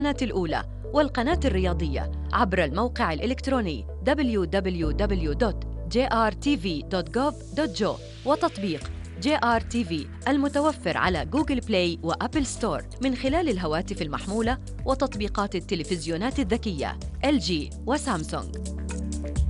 الأولى والقناة الرياضية عبر الموقع الإلكتروني www.jrtv.gov.jo وتطبيق JRTV المتوفر على جوجل بلاي وأبل ستور من خلال الهواتف المحمولة وتطبيقات التلفزيونات الذكية LG وسامسونج.